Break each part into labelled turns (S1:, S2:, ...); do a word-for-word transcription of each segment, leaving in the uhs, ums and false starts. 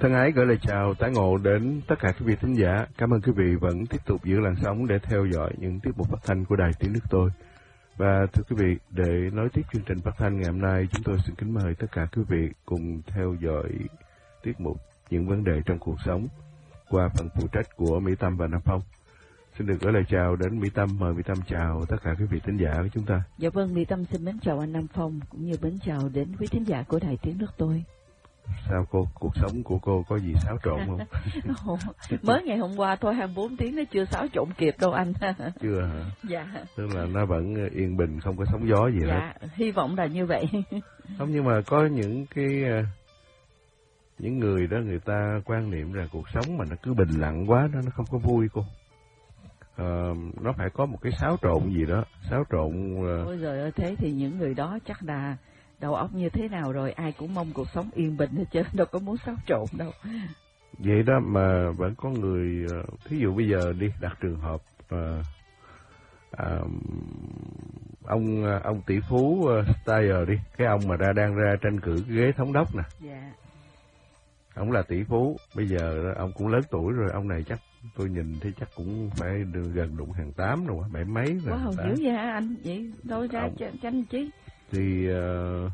S1: Thân ái gửi lời chào tái ngộ đến tất cả quý vị thính giả. Cảm ơn quý vị vẫn tiếp tục giữ làn sóng để theo dõi những tiết mục phát thanh của Đài Tiếng Nước Tôi. Và thưa quý vị, để nối tiếp chương trình phát thanh ngày hôm nay, chúng tôi xin kính mời tất cả quý vị cùng theo dõi tiết mục Những vấn đề trong cuộc sống qua phần phụ trách của Mỹ Tâm và Nam Phong. Xin được gửi lời chào đến Mỹ Tâm. Mời Mỹ Tâm chào tất cả quý vị thính giả của chúng ta.
S2: Dạ vâng, Mỹ Tâm xin mến chào anh Nam Phong cũng như mến chào đến quý thính giả của Đài Tiếng Nước Tôi.
S1: Sao cô, cuộc sống của cô có gì xáo trộn không?
S2: Mới ngày hôm qua thôi, hai mươi bốn tiếng nó chưa xáo trộn kịp đâu anh.
S1: Chưa hả?
S2: Dạ.
S1: Tức là nó vẫn yên bình, không có sóng gió gì hết.
S2: Dạ, hy vọng là như vậy.
S1: Không, nhưng mà có những cái những người đó người ta quan niệm rằng cuộc sống mà nó cứ bình lặng quá đó, nó không có vui cô. À, nó phải có một cái xáo trộn gì đó, xáo trộn. Uh...
S2: Ôi giời ơi, thế thì những người đó chắc là đầu óc như thế nào rồi, ai cũng mong cuộc sống yên bình hết chứ, đâu có muốn xáo trộn đâu.
S1: Vậy đó mà vẫn có người, thí dụ bây giờ đi đặt trường hợp uh, uh, ông ông tỷ phú uh, Steyer đi, cái ông mà ra đang ra tranh cử cái ghế thống đốc nè.
S2: Dạ.
S1: Ông là tỷ phú, bây giờ ông cũng lớn tuổi rồi, ông này chắc tôi nhìn thì chắc cũng phải gần đụng hàng tám rồi, bảy mấy rồi.
S2: Quá hầu dữ vậy hả anh? Vậy tôi ra ông... tranh chứ.
S1: Thì uh,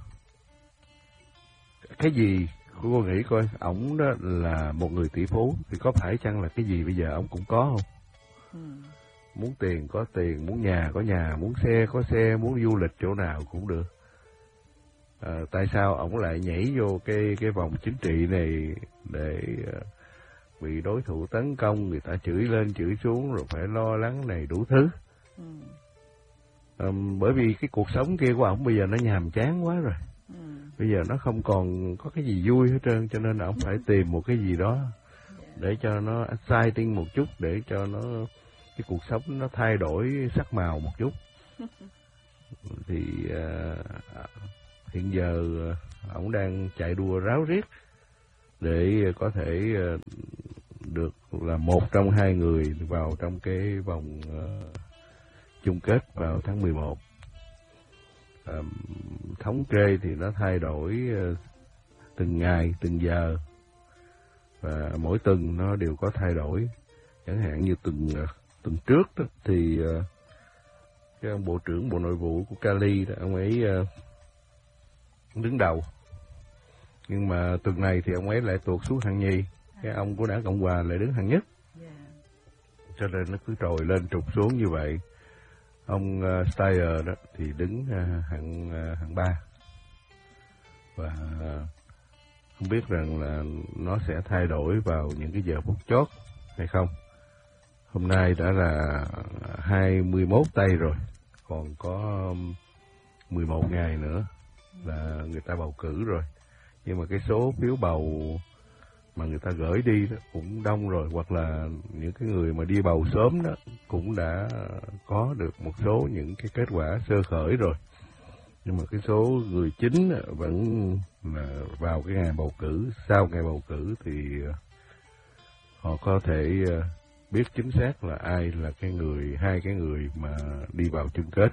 S1: cái gì cô nghĩ coi, ổng đó là một người tỷ phú thì có phải chăng là cái gì bây giờ ổng cũng có không? Ừ. Muốn tiền có tiền, muốn nhà có nhà, muốn xe có xe, muốn du lịch chỗ nào cũng được. À, tại sao ổng lại nhảy vô cái cái vòng chính trị này để uh, bị đối thủ tấn công, người ta chửi lên chửi xuống rồi phải lo lắng này đủ thứ. Ừ. Um, bởi vì cái cuộc sống kia của ổng bây giờ nó nhàm chán quá rồi. Ừ. Bây giờ nó không còn có cái gì vui hết trơn, cho nên ổng phải tìm một cái gì đó để cho nó exciting một chút, để cho nó cái cuộc sống nó thay đổi sắc màu một chút. Thì uh, hiện giờ ổng đang chạy đua ráo riết để có thể uh, được là một trong hai người vào trong cái vòng uh, chung kết vào tháng mười một. Uh, thống kê thì nó thay đổi uh, từng ngày, từng giờ, và mỗi tuần nó đều có thay đổi. Chẳng hạn như tuần uh, tuần trước đó, thì uh, cái ông bộ trưởng Bộ Nội vụ của Cali đó, ông ấy uh, đứng đầu, nhưng mà tuần này thì ông ấy lại tuột xuống hạng nhì. Cái ông của đảng Cộng Hòa lại đứng hạng nhất. Cho nên nó cứ trồi lên trục xuống như vậy. Ông uh, Steyer đó thì đứng uh, hạng uh, hạng ba. Và uh, không biết rằng là nó sẽ thay đổi vào những cái giờ phút chót hay không. Hôm nay đã là hai mươi mốt tây rồi, còn có mười một ngày nữa là người ta bầu cử rồi. Nhưng mà cái số phiếu bầu mà người ta gửi đi đó cũng đông rồi, hoặc là những cái người mà đi bầu sớm đó cũng đã có được một số những cái kết quả sơ khởi rồi. Nhưng mà cái số người chính vẫn là vào cái ngày bầu cử, sau ngày bầu cử thì họ có thể biết chính xác là ai là cái người, hai cái người mà đi vào chung kết.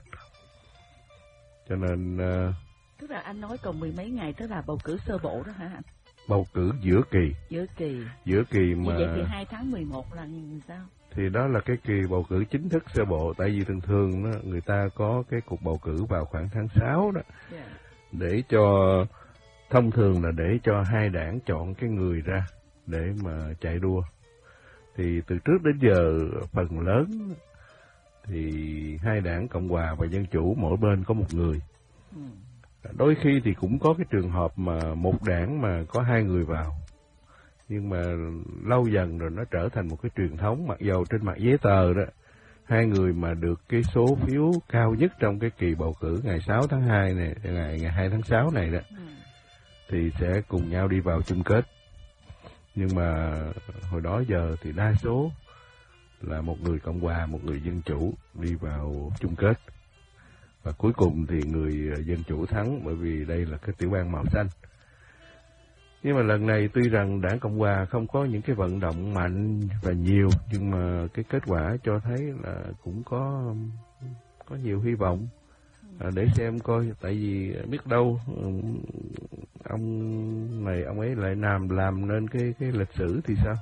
S1: Cho nên
S2: tức là anh nói còn mười mấy ngày, tức là bầu cử sơ bộ đó hả anh?
S1: Bầu cử giữa kỳ.
S2: Giữa kỳ.
S1: Giữa kỳ mà.
S2: Như vậy thì hai tháng mười một là sao?
S1: Thì đó là cái kỳ bầu cử chính thức sơ bộ. Tại vì thường thường đó, người ta có cái cuộc bầu cử vào khoảng tháng sáu đó. Yeah. Để cho, thông thường là để cho hai đảng chọn cái người ra để mà chạy đua. Thì từ trước đến giờ phần lớn thì hai đảng Cộng Hòa và Dân Chủ mỗi bên có một người. Ừ. Đôi khi thì cũng có cái trường hợp mà một đảng mà có hai người vào. Nhưng mà lâu dần rồi nó trở thành một cái truyền thống, mặc dầu trên mặt giấy tờ đó, hai người mà được cái số phiếu cao nhất trong cái kỳ bầu cử ngày sáu tháng hai này, ngày, ngày hai tháng sáu này đó, ừ. thì sẽ cùng nhau đi vào chung kết. Nhưng mà hồi đó giờ thì đa số là một người Cộng Hòa, một người Dân Chủ đi vào chung kết. Và cuối cùng thì người Dân Chủ thắng, bởi vì đây là cái tiểu bang màu xanh. Nhưng mà lần này tuy rằng đảng Cộng Hòa không có những cái vận động mạnh và nhiều, nhưng mà cái kết quả cho thấy là cũng có có nhiều hy vọng. À, để xem coi, tại vì biết đâu ông này ông ấy lại làm làm nên cái cái lịch sử thì sao?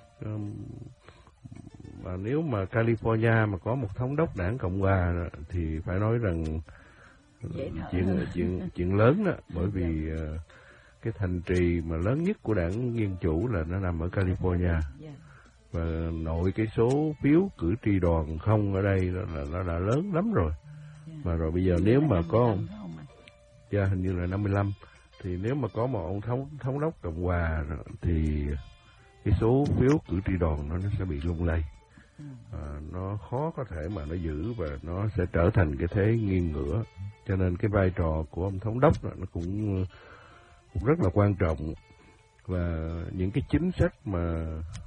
S1: Mà nếu mà California mà có một thống đốc đảng Cộng hòa thì phải nói rằng chuyện chuyện chuyện lớn đó, bởi vì uh, cái thành trì mà lớn nhất của đảng Dân Chủ là nó nằm ở California, và nội cái số phiếu cử tri đoàn không ở đây đó là nó đã lớn lắm rồi. Mà rồi bây giờ nếu mà có, dạ hình như là năm mươi lăm, thì nếu mà có một ông thống thống đốc Cộng hòa thì cái số phiếu cử tri đoàn nó, nó sẽ bị lung lay. À, nó khó có thể mà nó giữ, và nó sẽ trở thành cái thế nghiêng ngửa. Cho nên cái vai trò của ông thống đốc đó, nó cũng, cũng rất là quan trọng. Và những cái chính sách mà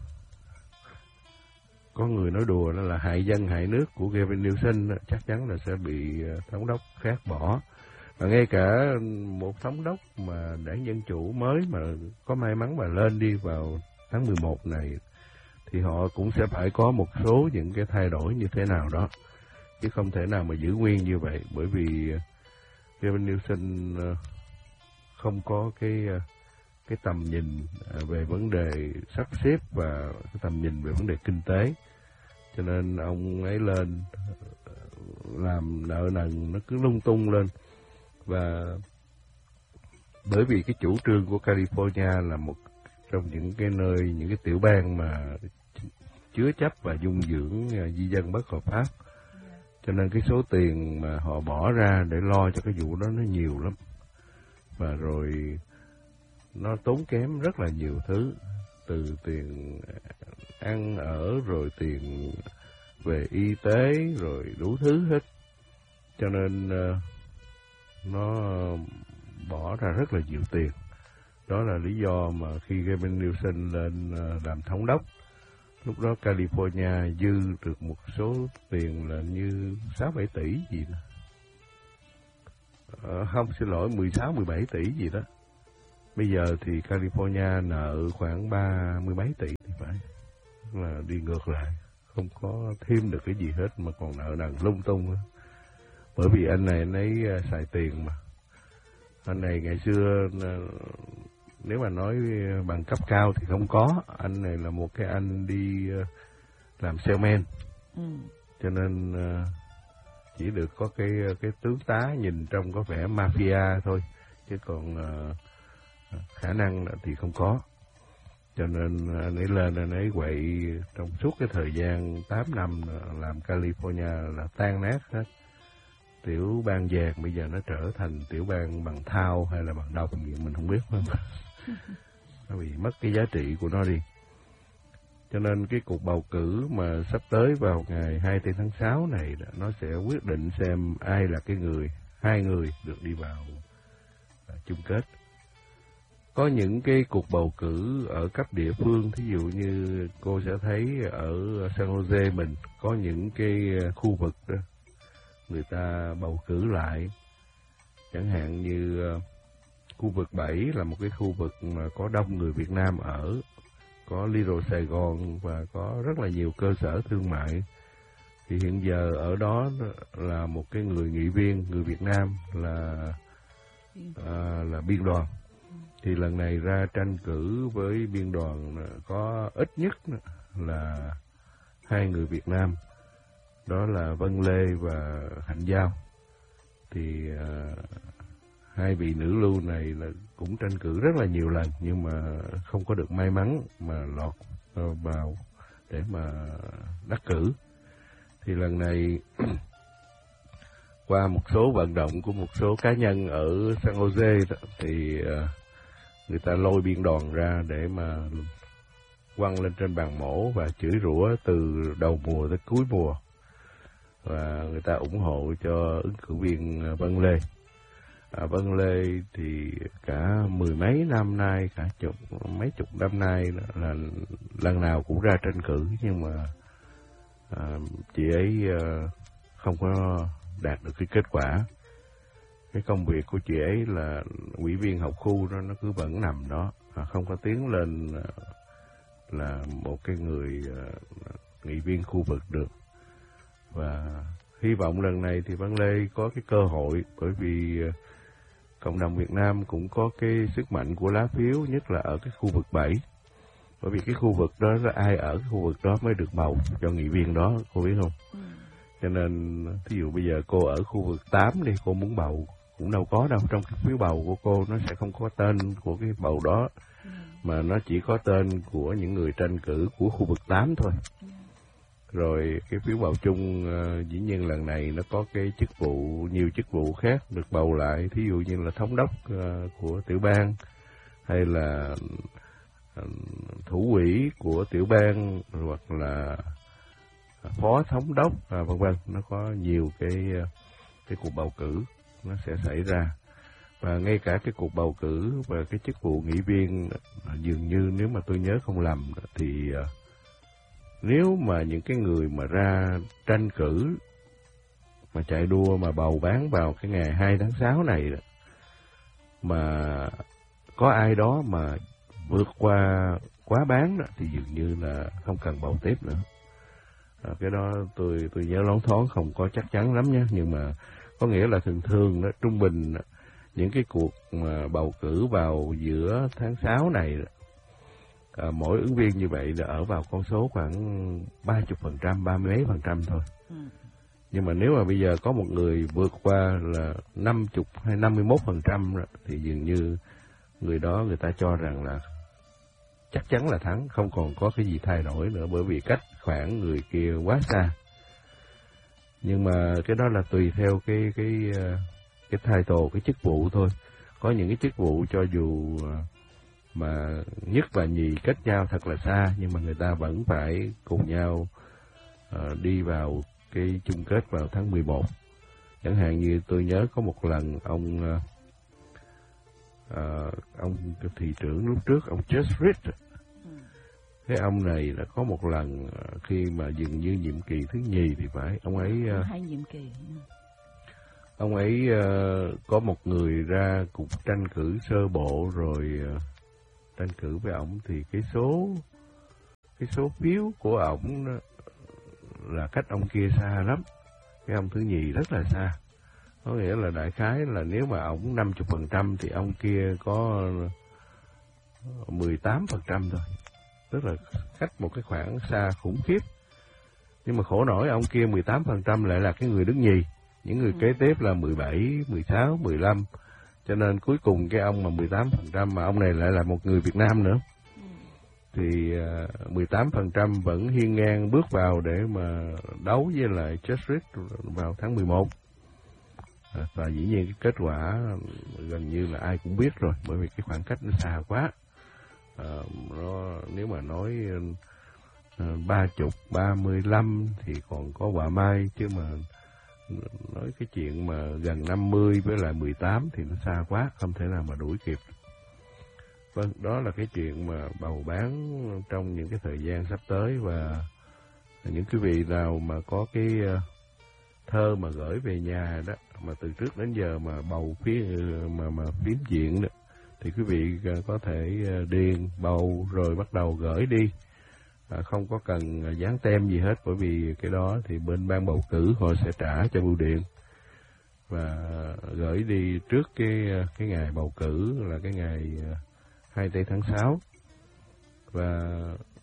S1: có người nói đùa đó là hại dân hại nước của Gavin Newsom đó, chắc chắn là sẽ bị thống đốc khác bỏ. Và ngay cả một thống đốc mà đảng Dân Chủ mới mà có may mắn mà lên đi vào tháng mười một này, thì họ cũng sẽ phải có một số những cái thay đổi như thế nào đó, chứ không thể nào mà giữ nguyên như vậy, bởi vì Gavin Newsom không có cái cái tầm nhìn về vấn đề sắp xếp và cái tầm nhìn về vấn đề kinh tế, cho nên ông ấy lên làm nợ nần nó cứ lung tung lên. Và bởi vì cái chủ trương của California là một trong những cái nơi, những cái tiểu bang mà chứa chấp và dung dưỡng di dân bất hợp pháp, cho nên cái số tiền mà họ bỏ ra để lo cho cái vụ đó nó nhiều lắm, và rồi nó tốn kém rất là nhiều thứ, từ tiền ăn ở, rồi tiền về y tế, rồi đủ thứ hết. Cho nên uh, nó bỏ ra rất là nhiều tiền. Đó là lý do mà khi Gavin Newsom lên uh, làm thống đốc, lúc đó California dư được một số tiền là như sáu bảy tỷ gì đó. Uh, không, xin lỗi, mười sáu mười bảy tỷ gì đó. Bây giờ thì California nợ khoảng ba mươi mấy tỷ thì phải, là đi ngược lại, không có thêm được cái gì hết mà còn nợ nần lung tung nữa. Bởi vì anh này anh ấy xài tiền mà. Anh này ngày xưa nếu mà nói bằng cấp cao thì không có, anh này là một cái anh đi làm salesman, ừ. Cho nên chỉ được có cái cái tướng tá nhìn trông có vẻ mafia thôi, chứ còn khả năng thì không có. Cho nên anh ấy lên, anh ấy quậy trong suốt cái thời gian tám năm làm California là tan nát hết. Tiểu bang vàng bây giờ nó trở thành tiểu bang bằng thao hay là bằng đồng gì mình không biết không. Nó bị mất cái giá trị của nó đi. Cho nên cái cuộc bầu cử mà sắp tới vào ngày hai mươi tư tháng sáu này, nó sẽ quyết định xem ai là cái người, hai người được đi vào chung kết. Có những cái cuộc bầu cử ở cấp địa phương, thí dụ như cô sẽ thấy ở San Jose mình có những cái khu vực đó, người ta bầu cử lại. Chẳng hạn như uh, khu vực bảy là một cái khu vực mà có đông người Việt Nam ở, có Little Sài Gòn và có rất là nhiều cơ sở thương mại. Thì hiện giờ ở đó là một cái người nghị viên, người Việt Nam là uh, là biên đoàn. Thì lần này ra tranh cử với biên đoàn có ít nhất là hai người Việt Nam, đó là Vân Lê và Hạnh Giao. Thì uh, hai vị nữ lưu này là cũng tranh cử rất là nhiều lần, nhưng mà không có được may mắn mà lọt uh, vào để mà đắc cử. Thì lần này qua một số vận động của một số cá nhân ở San Jose thì uh, người ta lôi biên đoàn ra để mà quăng lên trên bàn mổ và chửi rủa từ đầu mùa tới cuối mùa. Và người ta ủng hộ cho ứng cử viên Vân Lê. À, Vân Lê thì cả mười mấy năm nay, cả chục mấy chục năm nay là lần nào cũng ra tranh cử, nhưng mà à, chị ấy à, không có đạt được cái kết quả. Cái công việc của chị ấy là ủy viên học khu đó, nó cứ vẫn nằm đó, à, không có tiến lên à, là một cái người à, nghị viên khu vực được. Và hy vọng lần này thì Văn Lê có cái cơ hội, bởi vì cộng đồng Việt Nam cũng có cái sức mạnh của lá phiếu, nhất là ở cái khu vực bảy. Bởi vì cái khu vực đó là ai ở cái khu vực đó mới được bầu cho nghị viên đó, cô biết không? Ừ. Cho nên, thí dụ bây giờ cô ở khu vực tám đi, cô muốn bầu cũng đâu có đâu. Trong cái phiếu bầu của cô nó sẽ không có tên của cái bầu đó, ừ. mà nó chỉ có tên của những người tranh cử của khu vực tám thôi. Ừ. Rồi cái phiếu bầu chung uh, dĩ nhiên lần này nó có cái chức vụ, nhiều chức vụ khác được bầu lại, thí dụ như là thống đốc uh, của tiểu bang, hay là uh, thủ ủy của tiểu bang, hoặc là phó thống đốc, à, vân vân. Nó có nhiều cái uh, cái cuộc bầu cử nó sẽ xảy ra. Và ngay cả cái cuộc bầu cử và cái chức vụ nghị viên, uh, dường như nếu mà tôi nhớ không lầm thì uh, nếu mà những cái người mà ra tranh cử, mà chạy đua, mà bầu bán vào cái ngày hai tháng sáu này đó, mà có ai đó mà vượt qua quá bán đó, thì dường như là không cần bầu tiếp nữa. À, cái đó tôi tôi nhớ loáng thoáng, không có chắc chắn lắm nhé. Nhưng mà có nghĩa là thường thường đó, trung bình đó, những cái cuộc mà bầu cử vào giữa tháng sáu này đó, À, mỗi ứng viên như vậy là ở vào con số khoảng ba mươi phần trăm, ba mươi mấy phần trăm thôi. Ừ. Nhưng mà nếu mà bây giờ có một người vượt qua là năm mươi hay năm mươi mốt phần trăm thì dường như người đó người ta cho rằng là chắc chắn là thắng, không còn có cái gì thay đổi nữa, bởi vì cách khoảng người kia quá xa. Nhưng mà cái đó là tùy theo cái cái cái title, cái chức vụ thôi. Có những cái chức vụ cho dù mà nhất và nhì cách nhau thật là xa, nhưng mà người ta vẫn phải cùng nhau uh, đi vào cái chung kết vào tháng mười một. Chẳng hạn như tôi nhớ có một lần ông uh, uh, ông thị trưởng lúc trước, ông Just Rich, cái ông này là có một lần uh, khi mà dường như nhiệm kỳ thứ nhì thì phải, ông ấy uh,
S2: hai nhiệm kỳ.
S1: Ông ấy uh, có một người ra cuộc tranh cử sơ bộ rồi uh, tranh cử với ổng thì cái số cái số phiếu của ổng là cách ông kia xa lắm, cái ông thứ nhì rất là xa. Có nghĩa là đại khái là nếu mà ổng năm mươi phần trăm thì ông kia có mười tám phần trăm thôi, tức là cách một cái khoảng xa khủng khiếp. Nhưng mà khổ nổi ông kia mười tám phần trăm lại là cái người đứng nhì, những người kế tiếp là mười bảy, mười sáu, mười lăm. Cho nên cuối cùng cái ông mà mười tám phần trăm mà ông này lại là một người Việt Nam nữa, ừ. thì uh, mười tám phần trăm vẫn hiên ngang bước vào để mà đấu với lại Just Rich vào tháng mười một. À, và dĩ nhiên cái kết quả gần như là ai cũng biết rồi, bởi vì cái khoảng cách nó xa quá. À, nó nếu mà nói ba chục, ba mươi lăm thì còn có quả mai, chứ mà nói cái chuyện mà gần năm mươi với lại mười tám thì nó xa quá, không thể nào mà đuổi kịp. Vâng, đó là cái chuyện mà bầu bán trong những cái thời gian sắp tới. Và những quý vị nào mà có cái thơ mà gửi về nhà đó, mà từ trước đến giờ mà bầu phía mà mà phiếm diện đó, thì quý vị có thể điền bầu rồi bắt đầu gửi đi. À, không có cần dán tem gì hết, bởi vì cái đó thì bên ban bầu cử họ sẽ trả cho bưu điện và gửi đi trước cái cái ngày bầu cử là cái ngày hai mươi tư tháng sáu. Và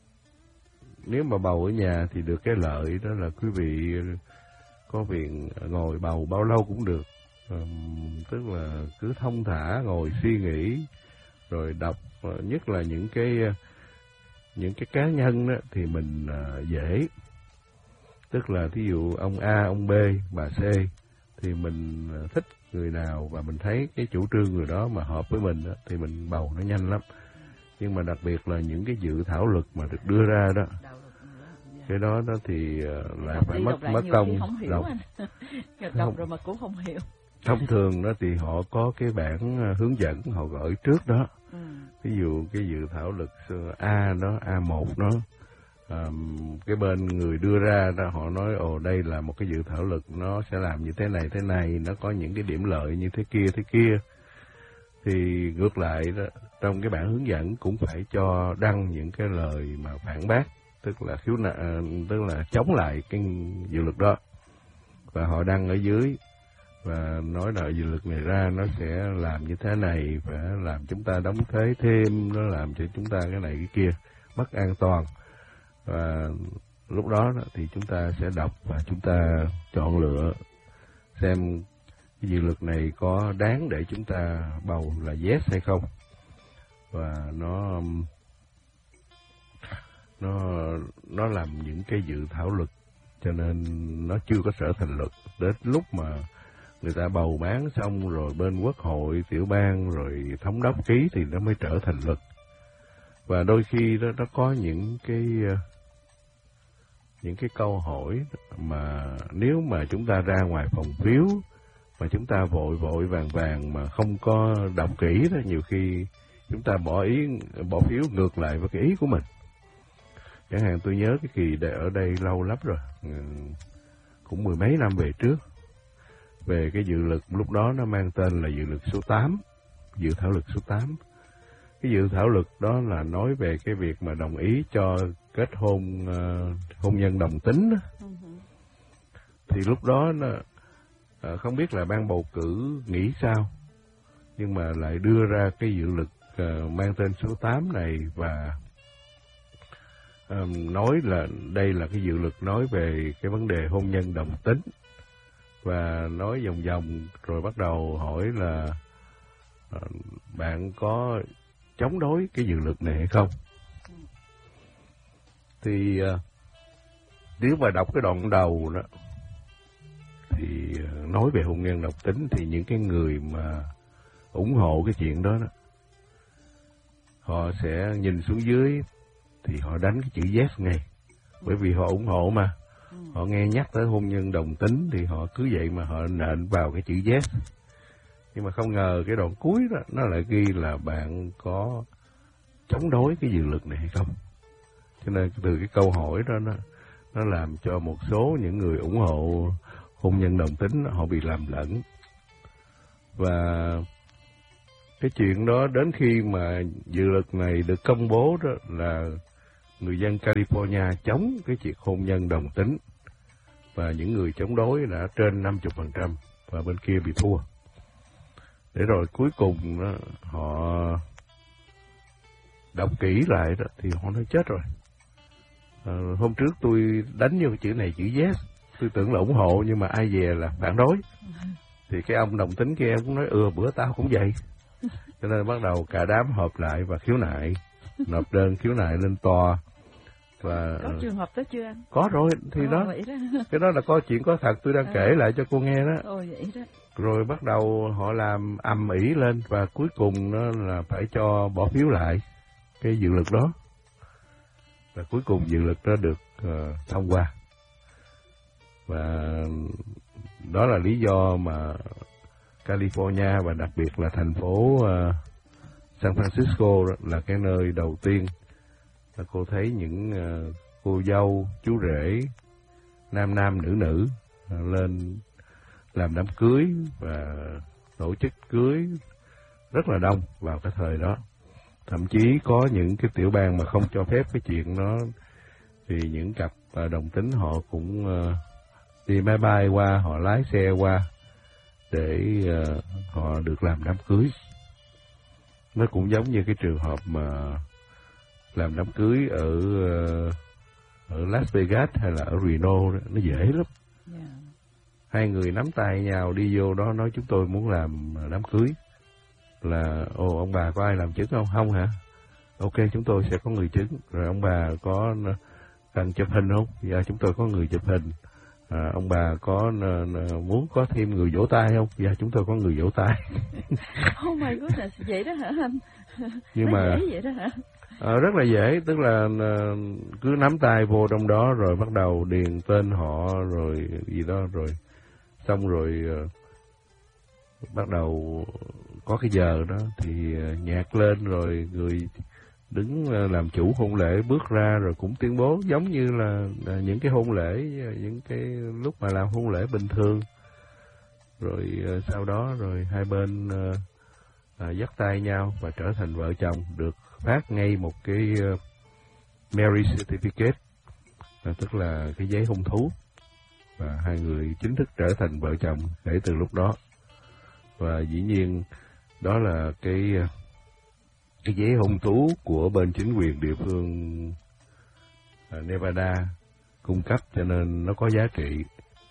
S1: nếu mà bầu ở nhà thì được cái lợi đó là quý vị có việc ngồi bầu bao lâu cũng được, à, tức là cứ thông thả ngồi suy nghĩ rồi đọc, nhất là những cái những cái cá nhân đó thì mình uh, dễ, tức là thí dụ ông A, ông B, bà C thì mình uh, thích người nào và mình thấy cái chủ trương người đó mà hợp với mình đó, thì mình bầu nó nhanh lắm. Nhưng mà đặc biệt là những cái dự thảo luật mà được đưa ra đó, cái đó đó thì uh, lại phải mất mất công
S2: đọc, đọc rồi mà cũng không hiểu.
S1: Thông thường đó thì họ có cái bản hướng dẫn họ gửi trước đó. Ừ. Ví dụ cái dự thảo luật A đó, A một đó, um, cái bên người đưa ra đó họ nói ồ đây là một cái dự thảo luật, nó sẽ làm như thế này thế này, nó có những cái điểm lợi như thế kia thế kia. Thì ngược lại đó, trong cái bản hướng dẫn cũng phải cho đăng những cái lời mà phản bác, tức là khiếu nại, tức là chống lại cái dự luật đó, và họ đăng ở dưới. và nói là dự luật này ra nó sẽ làm như thế này, phải làm chúng ta đóng thuế thêm, nó làm cho chúng ta cái này cái kia mất an toàn. Và lúc đó thì chúng ta sẽ đọc và chúng ta chọn lựa xem cái dự luật này có đáng để chúng ta bầu là yes hay không. Và nó nó nó làm những cái dự thảo luật, cho nên nó chưa có trở thành luật. Đến lúc mà người ta bầu bán xong rồi bên quốc hội, tiểu bang rồi thống đốc ký thì nó mới trở thành luật. Và đôi khi đó nó có những cái những cái câu hỏi mà nếu mà chúng ta ra ngoài phòng phiếu mà chúng ta vội vội vàng vàng mà không có đọc kỹ đó, nhiều khi chúng ta bỏ ý bỏ phiếu ngược lại với cái ý của mình. Chẳng hạn tôi nhớ cái kỳ để ở đây lâu lắm rồi, cũng mười mấy năm về trước, về cái dự luật lúc đó nó mang tên là dự luật số tám, dự thảo luật số tám. Cái dự thảo luật đó là nói về cái việc mà đồng ý cho kết hôn uh, hôn nhân đồng tính đó. Uh-huh. Thì lúc đó nó, uh, không biết là ban bầu cử nghĩ sao, nhưng mà lại đưa ra cái dự luật uh, mang tên số tám này và um, nói là đây là cái dự luật nói về cái vấn đề hôn nhân đồng tính. Và nói vòng vòng rồi bắt đầu hỏi là uh, bạn có chống đối cái dự luật này hay không? Thì uh, nếu mà đọc cái đoạn đầu đó thì uh, nói về hôn nhân đồng tính thì những cái người mà ủng hộ cái chuyện đó, đó họ sẽ nhìn xuống dưới thì họ đánh cái chữ yes ngay, bởi vì họ ủng hộ mà. Họ nghe nhắc tới hôn nhân đồng tính thì họ cứ vậy mà họ nện vào cái chữ yes. Nhưng mà không ngờ cái đoạn cuối đó nó lại ghi là bạn có chống đối cái dự luật này hay không. Cho nên từ cái câu hỏi đó nó, nó làm cho một số những người ủng hộ hôn nhân đồng tính họ bị làm lẫn. Và cái chuyện đó đến khi mà dự luật này được công bố đó là người dân California chống cái chuyện hôn nhân đồng tính, và những người chống đối đã trên năm mươi phần trăm và bên kia bị thua. Để rồi cuối cùng đó, họ đọc kỹ lại đó thì họ nói chết rồi. À, hôm trước tôi đánh vô chữ này chữ yes, tôi tưởng là ủng hộ nhưng mà ai về là phản đối. Thì cái ông đồng tính kia cũng nói ừ bữa tao cũng vậy. Cho nên bắt đầu cả đám họp lại và khiếu nại, nộp đơn khiếu nại lên tòa. Và
S2: có trường hợp đó chưa anh?
S1: Có rồi thì Ồ, đó, đó cái đó là có chuyện có thật, tôi đang à. kể lại cho cô nghe đó.
S2: Ồ, vậy đó.
S1: Rồi bắt đầu họ làm ầm ĩ lên và cuối cùng đó là phải cho bỏ phiếu lại cái dự luật đó. Và cuối cùng dự luật đó được uh, thông qua. Và đó là lý do mà California và đặc biệt là thành phố uh, San Francisco đó, là cái nơi đầu tiên là cô thấy những uh, cô dâu, chú rể, nam nam, nữ nữ uh, lên làm đám cưới và tổ chức cưới rất là đông vào cái thời đó. Thậm chí có những cái tiểu bang mà không cho phép cái chuyện đó thì những cặp uh, đồng tính họ cũng uh, đi máy bay qua, họ lái xe qua để uh, họ được làm đám cưới. Nó cũng giống như cái trường hợp mà làm đám cưới ở uh, ở Las Vegas hay là ở Reno đó, nó dễ lắm. Yeah. Hai người nắm tay nhau đi vô đó nói chúng tôi muốn làm đám cưới. Là ồ ông bà có ai làm chứng không? Không hả? Ok, chúng tôi sẽ có người chứng. Rồi ông bà có cần chụp hình không? Dạ chúng tôi có người chụp hình. À, ông bà có n- muốn có thêm người vỗ tay không? Dạ chúng tôi có người vỗ tay.
S2: Oh my goodness, vậy đó hả anh?
S1: Nhưng mà
S2: dễ vậy đó hả?
S1: À, rất là dễ, tức là cứ nắm tay vô trong đó rồi bắt đầu điền tên họ rồi gì đó rồi xong rồi uh, bắt đầu có cái giờ đó thì uh, nhạc lên rồi người đứng uh, làm chủ hôn lễ bước ra rồi cũng tuyên bố giống như là, là những cái hôn lễ, những cái lúc mà làm hôn lễ bình thường. Rồi uh, sau đó rồi hai bên uh, uh, dắt tay nhau và trở thành vợ chồng, được phát ngay một cái uh, marriage certificate, à, tức là cái giấy hôn thú. và hai người chính thức trở thành vợ chồng kể từ lúc đó. Và dĩ nhiên đó là cái cái giấy hôn thú của bên chính quyền địa phương Nevada cung cấp, cho nên nó có giá trị,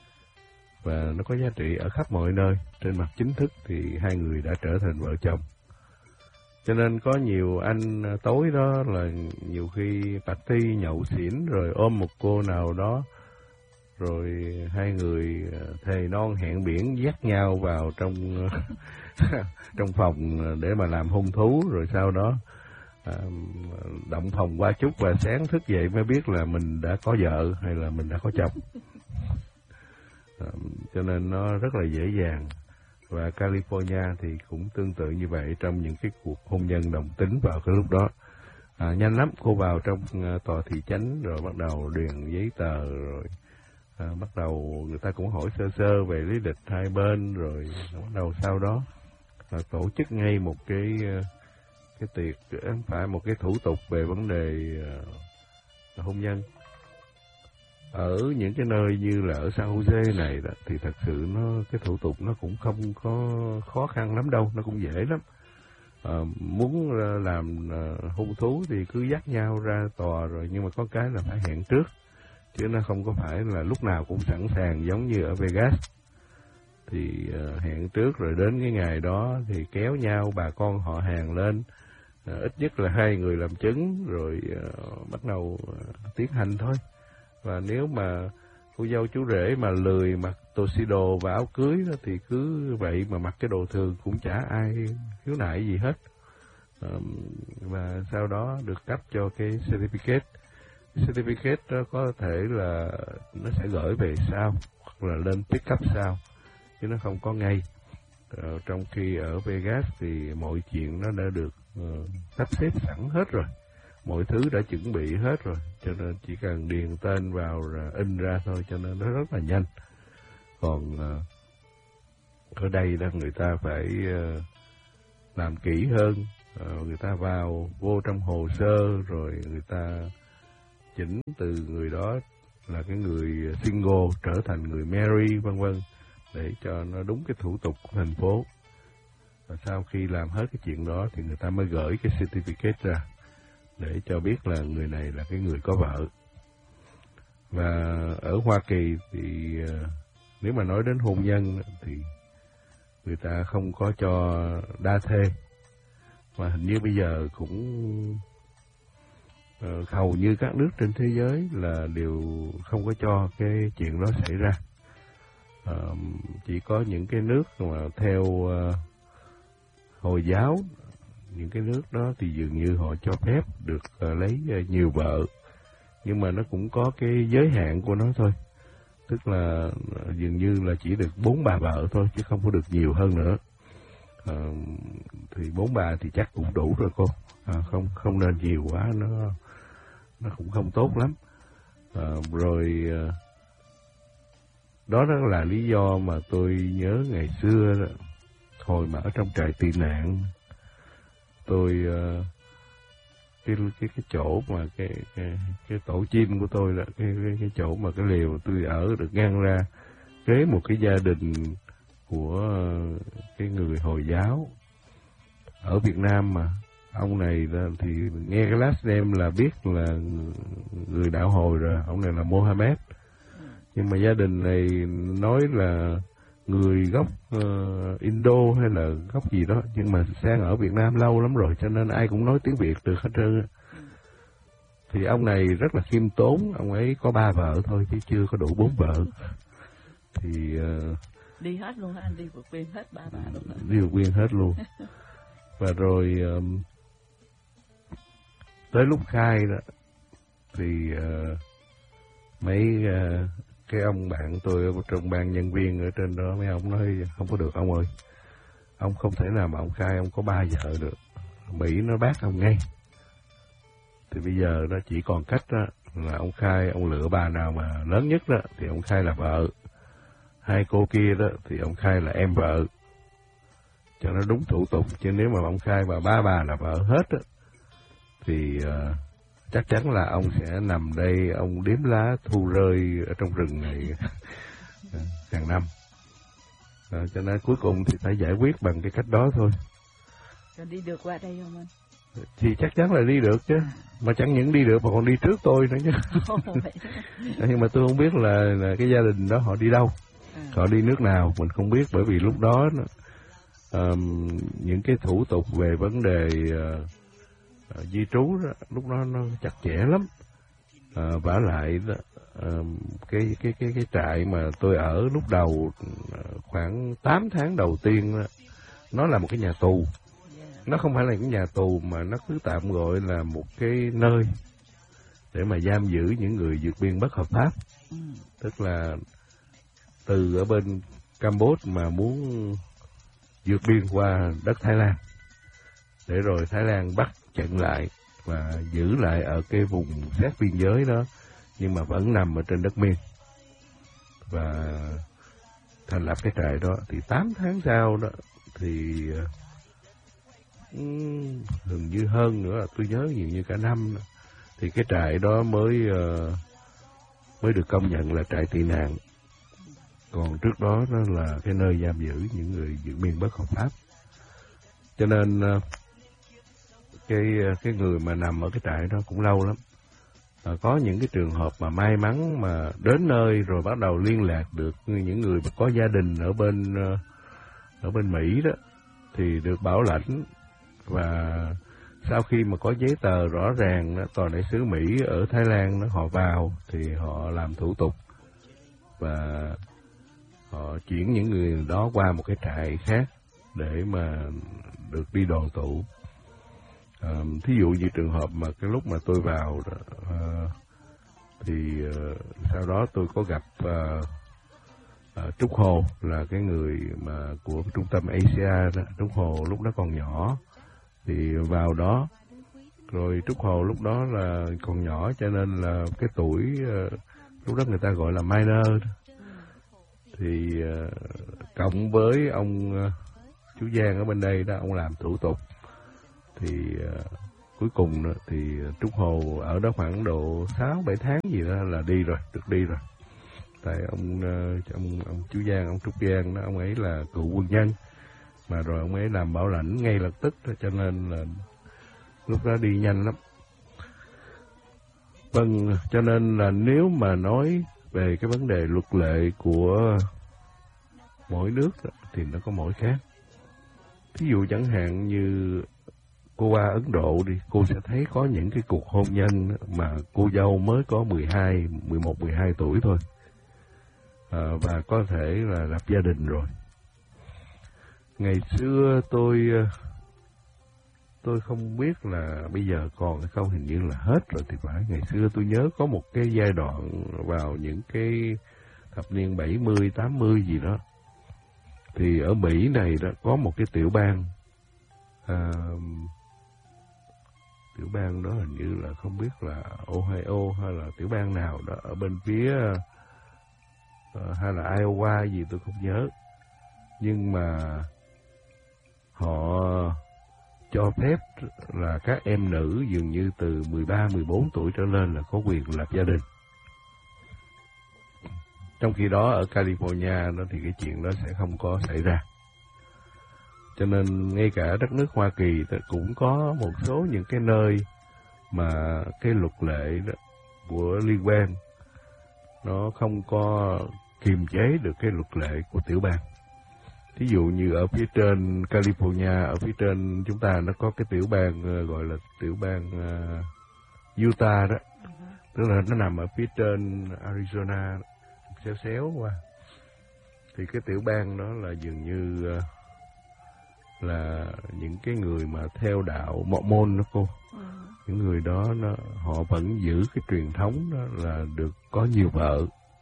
S1: và nó có giá trị ở khắp mọi nơi. Trên mặt chính thức thì hai người đã trở thành vợ chồng. Cho nên có nhiều anh tối đó là nhiều khi party nhậu xỉn rồi ôm một cô nào đó, rồi hai người thề non hẹn biển dắt nhau vào trong trong phòng để mà làm hôn thú, rồi sau đó à, động phòng qua chút và sáng thức dậy mới biết là mình đã có vợ hay là mình đã có chồng. À, cho nên nó rất là dễ dàng. Và California thì cũng tương tự như vậy trong những cái cuộc hôn nhân đồng tính vào cái lúc đó. À, nhanh lắm, cô vào trong uh, tòa thị chánh rồi bắt đầu điền giấy tờ, rồi à, bắt đầu người ta cũng hỏi sơ sơ về lý lịch hai bên, rồi bắt đầu sau đó là tổ chức ngay một cái uh, cái tiệc, không phải một cái thủ tục về vấn đề uh, hôn nhân. Ở những cái nơi như là ở San Jose này đó, thì thật sự nó cái thủ tục nó cũng không có khó khăn lắm đâu, nó cũng dễ lắm. À, muốn làm uh, hôn thú thì cứ dắt nhau ra tòa rồi, nhưng mà có cái là phải hẹn trước, chứ nó không có phải là lúc nào cũng sẵn sàng giống như ở Vegas. Thì uh, hẹn trước rồi đến cái ngày đó thì kéo nhau bà con họ hàng lên, uh, ít nhất là hai người làm chứng, rồi uh, bắt đầu uh, tiến hành thôi. Và nếu mà cô dâu chú rể mà lười mặc tuxedo và áo cưới đó, thì cứ vậy mà mặc cái đồ thường cũng chả ai khiếu nại gì hết. À, và sau đó được cấp cho cái certificate. Certificate đó có thể là nó sẽ gửi về sau, hoặc là lên pick up sau, chứ nó không có ngay. À, trong khi ở Vegas thì mọi chuyện nó đã được uh, sắp xếp sẵn hết rồi. Mọi thứ đã chuẩn bị hết rồi, cho nên chỉ cần điền tên vào rồi in ra thôi, cho nên nó rất là nhanh. Còn uh, ở đây đó người ta phải uh, làm kỹ hơn, uh, người ta vào vô trong hồ sơ rồi người ta chỉnh từ người đó là cái người single trở thành người marry vân vân, để cho nó đúng cái thủ tục của thành phố. Và sau khi làm hết cái chuyện đó thì người ta mới gửi cái certificate ra, để cho biết là người này là cái người có vợ. Và ở Hoa Kỳ thì nếu mà nói đến hôn nhân thì người ta không có cho đa thê, mà hình như bây giờ cũng uh, hầu như các nước trên thế giới là đều không có cho cái chuyện đó xảy ra. Uh, chỉ có những cái nước mà theo uh, Hồi giáo, những cái nước đó thì dường như họ cho phép được uh, lấy uh, nhiều vợ, nhưng mà nó cũng có cái giới hạn của nó thôi. Tức là uh, dường như là chỉ được bốn bà vợ thôi, chứ không có được nhiều hơn nữa. Uh, thì bốn bà thì chắc cũng đủ rồi cô, uh, không không nên nhiều quá, nó nó cũng không tốt lắm. Uh, rồi uh, đó đó là lý do mà tôi nhớ ngày xưa đó, hồi mà ở trong trại tị nạn, tôi uh, cái cái cái chỗ mà cái cái cái tổ chim của tôi đó, cái cái, cái chỗ mà cái lều tôi ở được ngăn ra kế một cái gia đình của uh, cái người Hồi giáo ở Việt Nam. Mà ông này là, thì nghe cái last name là biết là người đạo Hồi rồi, ông này là Mohammed. Nhưng mà gia đình này nói là người gốc uh, Indo hay là gốc gì đó, nhưng mà sang ở Việt Nam lâu lắm rồi, cho nên ai cũng nói tiếng Việt được hết trơn. Thì ông này rất là khiêm tốn, ông ấy có ba vợ thôi chứ chưa có đủ bốn vợ. Thì uh,
S2: đi hết luôn hả anh? Đi vượt biên hết ba bà luôn hả?
S1: Đi vượt biên hết luôn. Và rồi um, tới lúc khai đó thì uh, mấy uh, cái ông bạn tôi ở trong ban nhân viên ở trên đó, mấy ông nói không có được ông ơi, ông không thể nào mà ông khai ông có ba vợ được, Mỹ nó bác ông ngay. Thì bây giờ nó chỉ còn cách đó là ông khai, ông lựa bà nào mà lớn nhất đó thì ông khai là vợ, hai cô kia đó thì ông khai là em vợ, cho nó đúng thủ tục. Chứ nếu mà ông khai bà ba bà là vợ hết đó, thì uh, chắc chắn là ông sẽ nằm đây ông đếm lá thu rơi ở trong rừng này à, hàng năm. À, cho nên cuối cùng thì phải giải quyết bằng cái cách đó thôi.
S2: Rồi đi được qua đây không anh?
S1: Thì chắc chắn là đi được chứ, à. Mà chẳng những đi được mà còn đi trước tôi nữa chứ. À, nhưng mà tôi không biết là, là cái gia đình đó họ đi đâu, à. Họ đi nước nào mình không biết, bởi vì lúc đó um, những cái thủ tục về vấn đề uh, uh, di trú đó, lúc đó nó chặt chẽ lắm. Uh, vả lại uh, cái cái cái cái trại mà tôi ở lúc đầu uh, khoảng tám tháng đầu tiên đó, nó là một cái nhà tù. Nó không phải là những nhà tù mà nó cứ tạm gọi là một cái nơi để mà giam giữ những người vượt biên bất hợp pháp. Ừ. Tức là từ ở bên Campuchia mà muốn vượt biên qua đất Thái Lan, để rồi Thái Lan bắt chặn lại và giữ lại ở cái vùng sát biên giới đó, nhưng mà vẫn nằm ở trên đất miên. Và thành lập cái trại đó thì tám tháng sau đó thì gần như hơn nữa, tôi nhớ nhiều như cả năm nữa, thì cái trại đó mới uh, mới được công nhận là trại tị nạn. Còn trước đó nó là cái nơi giam giữ những người vượt biên bất hợp pháp. Cho nên uh, cái cái người mà nằm ở cái trại đó cũng lâu lắm. Uh, có những cái trường hợp mà may mắn mà đến nơi rồi bắt đầu liên lạc được những người mà có gia đình ở bên uh, ở bên Mỹ đó, thì được bảo lãnh. Và sau khi mà có giấy tờ rõ ràng đó, tòa đại sứ Mỹ ở Thái Lan đó, họ vào thì họ làm thủ tục và họ chuyển những người đó qua một cái trại khác để mà được đi đoàn tụ. À, thí dụ như trường hợp mà cái lúc mà tôi vào đó, à, thì à, sau đó tôi có gặp à, à, Trúc Hồ, là cái người mà của trung tâm a xê a đó. Trúc Hồ lúc đó còn nhỏ thì vào đó, rồi Trúc Hồ lúc đó là còn nhỏ cho nên là cái tuổi uh, lúc đó người ta gọi là minor. Thì uh, cộng với ông uh, chú Giang ở bên đây đó, ông làm thủ tục thì uh, cuối cùng đó, thì Trúc Hồ ở đó khoảng độ sáu bảy tháng gì đó là đi rồi, được đi rồi. Tại ông uh, ông ông chú Giang, ông Trúc Giang đó, ông ấy là cựu quân nhân, mà rồi ông ấy làm bảo lãnh ngay lập tức, cho nên là lúc đó đi nhanh lắm. Vâng, cho nên là nếu mà nói về cái vấn đề luật lệ của mỗi nước đó, thì nó có mỗi khác. Ví dụ chẳng hạn như cô qua Ấn Độ đi, cô sẽ thấy có những cái cuộc hôn nhân mà cô dâu mới có mười hai, mười một, mười hai tuổi thôi, à, và có thể là lập gia đình rồi. Ngày xưa tôi tôi không biết là bây giờ còn hay không, hình như là hết rồi thì phải. Ngày xưa tôi nhớ có một cái giai đoạn vào những cái thập niên bảy mươi, tám mươi gì đó, thì ở Mỹ này đó có một cái tiểu bang, à, tiểu bang đó hình như là không biết là Ohio hay là tiểu bang nào đó ở bên phía uh, hay là Iowa gì tôi không nhớ, nhưng mà họ cho phép là các em nữ dường như từ mười ba, mười bốn tuổi trở lên là có quyền lập gia đình. Trong khi đó ở California đó thì cái chuyện đó sẽ không có xảy ra. Cho nên ngay cả đất nước Hoa Kỳ cũng có một số những cái nơi mà cái luật lệ đó của liên bang nó không có kiềm chế được cái luật lệ của tiểu bang. Thí dụ như ở phía trên California, ở phía trên chúng ta nó có cái tiểu bang gọi là tiểu bang uh, Utah đó, uh-huh. Tức là nó nằm ở phía trên Arizona, xéo xéo qua. Thì cái tiểu bang đó là dường như uh, là những cái người mà theo đạo Mormon đó cô, uh-huh. Những người đó nó, họ vẫn giữ cái truyền thống đó là được có nhiều vợ.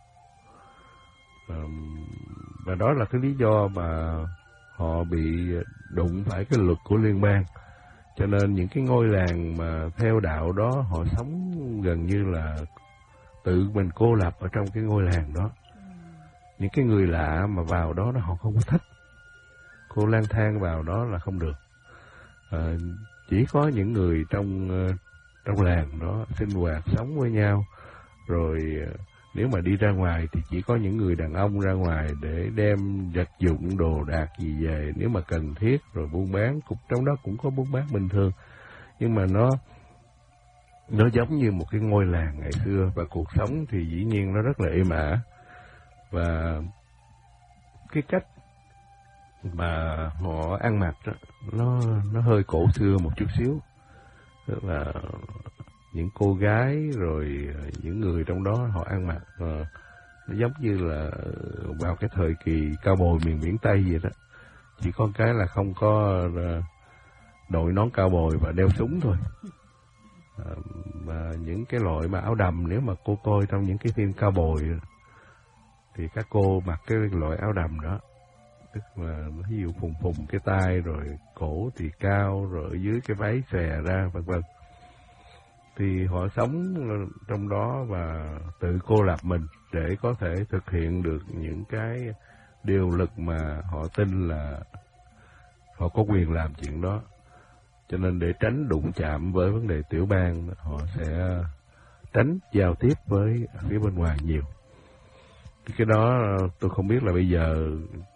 S1: Um, và đó là cái lý do mà họ bị đụng phải cái luật của liên bang. Cho nên những cái ngôi làng mà theo đạo đó họ sống gần như là tự mình cô lập ở trong cái ngôi làng đó. Những cái người lạ mà vào đó nó họ không có thích. Cô lang thang vào đó là không được. À, chỉ có những người trong trong làng đó sinh hoạt sống với nhau, rồi Nếu mà đi ra ngoài thì chỉ có những người đàn ông ra ngoài để đem vật dụng đồ đạc gì về nếu mà cần thiết, rồi buôn bán, cũng trong đó cũng có buôn bán bình thường. Nhưng mà nó nó giống như một cái ngôi làng ngày xưa, và cuộc sống thì dĩ nhiên nó rất là êm ả. Và cái cách mà họ ăn mặc đó, nó nó hơi cổ xưa một chút xíu. Tức là những cô gái rồi những người trong đó họ ăn mặc uh, nó giống như là vào cái thời kỳ cao bồi miền biển Tây vậy đó. Chỉ có cái là không có uh, đội nón cao bồi và đeo súng thôi. Uh, mà những cái loại mà áo đầm, nếu mà cô coi trong những cái phim cao bồi thì các cô mặc cái loại áo đầm đó, tức là ví dụ phùng phùng cái tay, rồi cổ thì cao, rồi ở dưới cái váy xòe ra, vân vân. Thì họ sống trong đó và tự cô lập mình để có thể thực hiện được những cái điều lực mà họ tin là họ có quyền làm chuyện đó. Cho nên để tránh đụng chạm với vấn đề tiểu bang, họ sẽ tránh giao tiếp với phía bên ngoài nhiều. Cái đó tôi không biết là bây giờ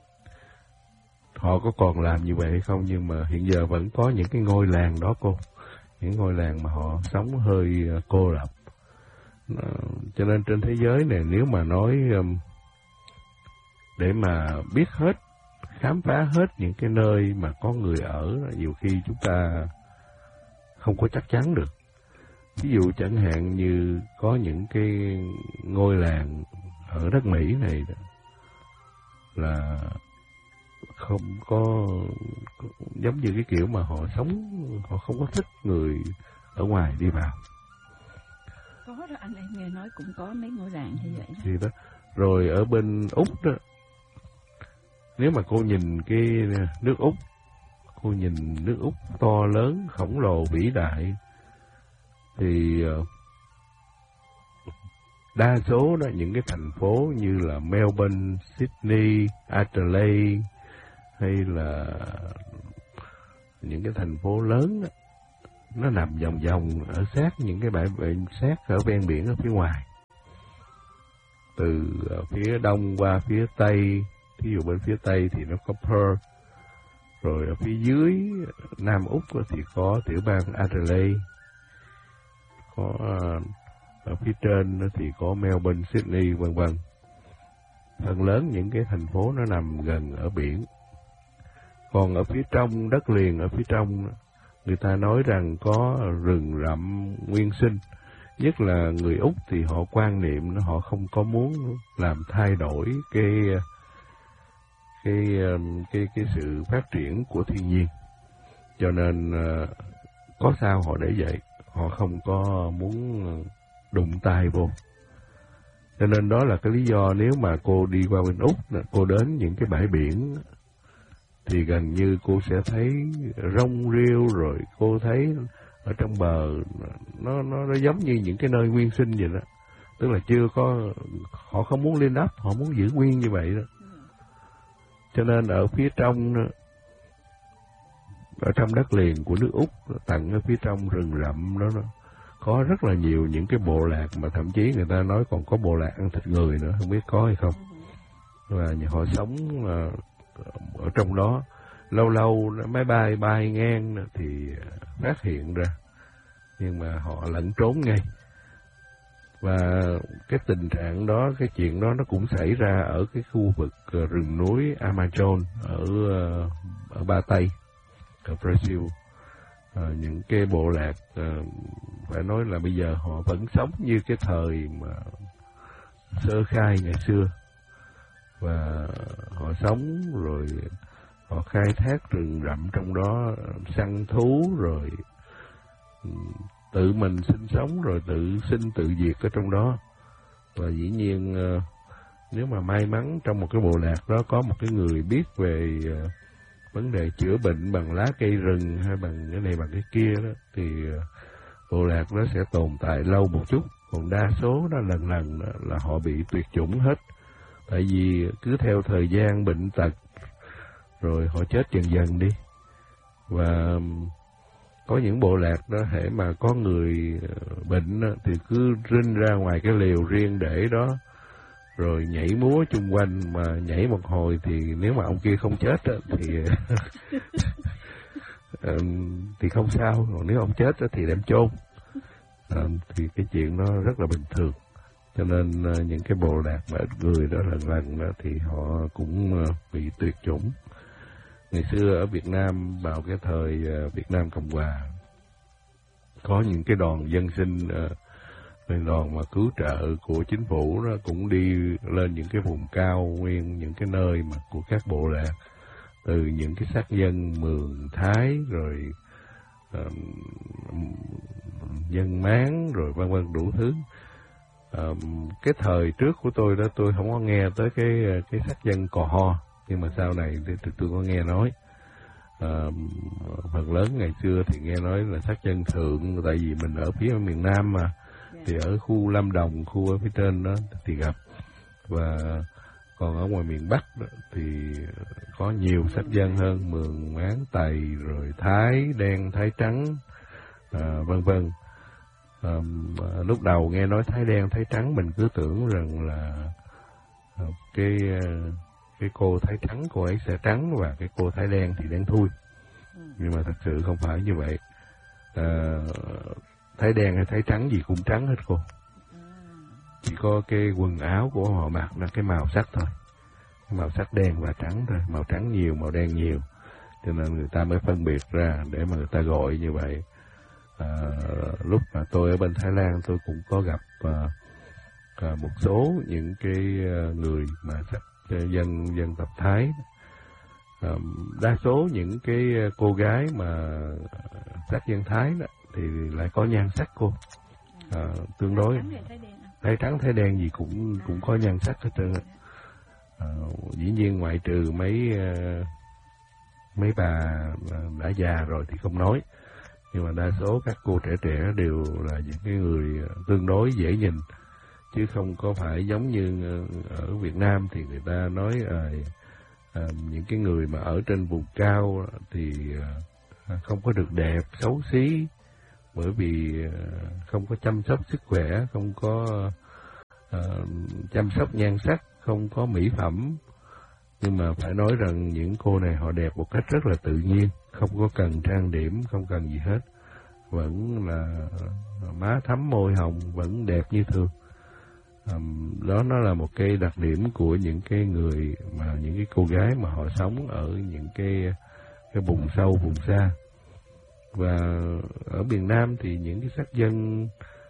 S1: họ có còn làm như vậy hay không, nhưng mà hiện giờ vẫn có những cái ngôi làng đó cô. Những ngôi làng mà họ sống hơi cô lập. Cho nên trên thế giới này, nếu mà nói để mà biết hết, khám phá hết những cái nơi mà có người ở, nhiều khi chúng ta không có chắc chắn được. Ví dụ chẳng hạn như có những cái ngôi làng ở đất Mỹ này là không có, giống như cái kiểu mà họ sống, họ không có thích người ở ngoài đi vào.
S2: Có đó, anh em nghe nói cũng có mấy ngôi làng như vậy đó.
S1: Thì đó. Rồi ở bên Úc đó, nếu mà cô nhìn cái nước Úc, cô nhìn nước Úc to lớn, khổng lồ, vĩ đại, thì đa số đó những cái thành phố như là Melbourne, Sydney, Adelaide, hay là những cái thành phố lớn đó, nó nằm vòng vòng ở sát những cái bãi biển, sát ở ven biển ở phía ngoài. Từ phía đông qua phía tây, thí dụ bên phía tây thì nó có Perth, rồi ở phía dưới Nam Úc thì có tiểu bang Adelaide, có ở phía trên thì có Melbourne, Sydney, vân vân. Phần lớn những cái thành phố nó nằm gần ở biển. Còn ở phía trong, đất liền ở phía trong, người ta nói rằng có rừng rậm nguyên sinh. Nhất là người Úc thì họ quan niệm, họ không có muốn làm thay đổi cái cái cái cái sự phát triển của thiên nhiên. Cho nên có sao họ để vậy, họ không có muốn đụng tay vô. Cho nên đó là cái lý do nếu mà cô đi qua bên Úc, cô đến những cái bãi biển thì gần như cô sẽ thấy rong rêu, rồi cô thấy ở trong bờ nó nó nó giống như những cái nơi nguyên sinh vậy đó. Tức là chưa có, họ không muốn lên ấp, họ muốn giữ nguyên như vậy đó. Cho nên ở phía trong, ở trong đất liền của nước Úc, tận ở phía trong rừng rậm đó, đó có rất là nhiều những cái bộ lạc mà thậm chí người ta nói còn có bộ lạc ăn thịt người nữa, không biết có hay không. Và họ sống ở trong đó, lâu lâu máy bay bay ngang thì phát hiện ra, nhưng mà họ lẩn trốn ngay. Và cái tình trạng đó, cái chuyện đó nó cũng xảy ra ở cái khu vực rừng núi Amazon ở ở Ba Tây, ở Brazil. À, những cái bộ lạc à, phải nói là bây giờ họ vẫn sống như cái thời mà sơ khai ngày xưa, và họ sống rồi họ khai thác rừng rậm trong đó, săn thú, rồi tự mình sinh sống, rồi tự sinh tự diệt ở trong đó. Và dĩ nhiên nếu mà may mắn trong một cái bộ lạc đó có một cái người biết về vấn đề chữa bệnh bằng lá cây rừng hay bằng cái này bằng cái kia đó, thì bộ lạc nó sẽ tồn tại lâu một chút. Còn đa số đó lần lần đó là họ bị tuyệt chủng hết. Tại vì cứ theo thời gian bệnh tật rồi họ chết dần dần đi. Và có những bộ lạc đó, hễ mà có người bệnh đó, thì cứ rinh ra ngoài cái lều riêng để đó, rồi nhảy múa chung quanh, mà nhảy một hồi thì nếu mà ông kia không chết á, thì thì không sao, còn nếu ông chết á, thì đem chôn. À, thì cái chuyện đó rất là bình thường. Cho nên những cái bộ lạc mà ít người đó lần lần đó thì họ cũng bị tuyệt chủng. Ngày xưa ở Việt Nam, vào cái thời Việt Nam Cộng Hòa, có những cái đoàn dân sinh, đoàn mà cứu trợ của chính phủ đó cũng đi lên những cái vùng cao nguyên, những cái nơi mà của các bộ lạc, từ những cái sắc dân Mường, Thái, rồi uh, dân Mán, rồi vân vân đủ thứ. Uh, cái thời trước của tôi đó, tôi không có nghe tới cái cái sắc dân Cò Ho, nhưng mà sau này thì tôi có nghe nói. Uh, phần lớn ngày xưa thì nghe nói là sắc dân Thượng, tại vì mình ở phía miền Nam mà, thì ở khu Lâm Đồng, khu ở phía trên đó thì gặp. Và còn ở ngoài miền Bắc đó, thì có nhiều sắc dân hơn, Mường, Mán, Tày, rồi Thái, Đen, Thái Trắng, à, vân vân. À, lúc đầu nghe nói Thái Đen, Thái Trắng, mình cứ tưởng rằng là à, cái cái cô Thái Trắng, cô ấy sẽ trắng, và cái cô Thái Đen thì đen thui. Nhưng mà thật sự không phải như vậy. À, Thái Đen hay Thái Trắng gì cũng trắng hết cô. Chỉ có cái quần áo của họ mặc là cái màu sắc thôi. Cái màu sắc đen và trắng thôi. Màu trắng nhiều, màu đen nhiều. Cho nên người ta mới phân biệt ra để mà người ta gọi như vậy. À, lúc mà tôi ở bên Thái Lan, tôi cũng có gặp à, à, một số những cái người mà sắc dân dân tộc Thái. À, đa số những cái cô gái mà sắc dân Thái đó thì lại có nhan sắc cô. À, tương đối. Thái trắng, thái đen gì cũng cũng có nhan sắc hết trơn. À, dĩ nhiên ngoại trừ mấy mấy bà đã già rồi thì không nói, nhưng mà đa số các cô trẻ trẻ đều là những cái người tương đối dễ nhìn, chứ không có phải giống như ở Việt Nam thì người ta nói à, à, những cái người mà ở trên vùng cao thì à, không có được đẹp, xấu xí, bởi vì không có chăm sóc sức khỏe, không có uh, chăm sóc nhan sắc, không có mỹ phẩm. Nhưng mà phải nói rằng những cô này họ đẹp một cách rất là tự nhiên, không có cần trang điểm, không cần gì hết. Vẫn là má thắm môi hồng, vẫn đẹp như thường. Um, đó nó là một cái đặc điểm của những cái người, mà những cái cô gái mà họ sống ở những cái, cái vùng sâu, vùng xa. Và ở miền Nam thì những cái sắc dân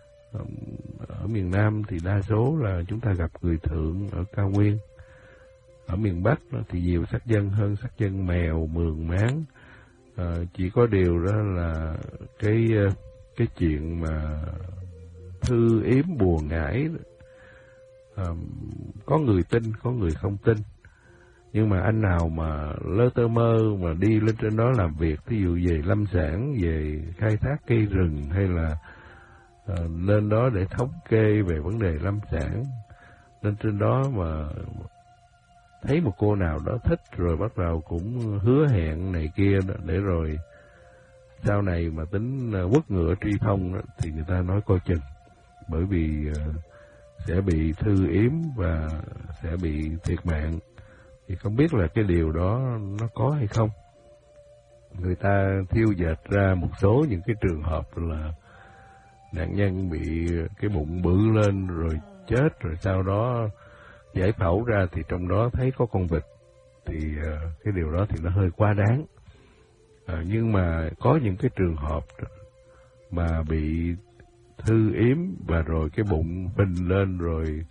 S1: ở miền Nam thì đa số là chúng ta gặp người Thượng ở cao nguyên. Ở miền Bắc thì nhiều sắc dân hơn sắc dân Mèo, Mường, Mán. À, chỉ có điều đó là cái cái chuyện mà thư yếm bùa ngải, à, có người tin, có người không tin. Nhưng mà anh nào mà lơ tơ mơ mà đi lên trên đó làm việc, ví dụ về lâm sản, về khai thác cây rừng, hay là uh, lên đó để thống kê về vấn đề lâm sản, lên trên đó mà thấy một cô nào đó thích rồi bắt đầu cũng hứa hẹn này kia đó, để rồi sau này mà tính uh, quất ngựa truy thông đó, thì người ta nói coi chừng, bởi vì uh, sẽ bị thư yếm và sẽ bị thiệt mạng. Thì không biết là cái điều đó nó có hay không. Người ta thiêu dệt ra một số những cái trường hợp là nạn nhân bị cái bụng bự lên rồi chết, rồi sau đó giải phẫu ra thì trong đó thấy có con vịt. Thì cái điều đó thì nó hơi quá đáng. À, nhưng mà có những cái trường hợp mà bị thư yếm và rồi cái bụng phình lên rồi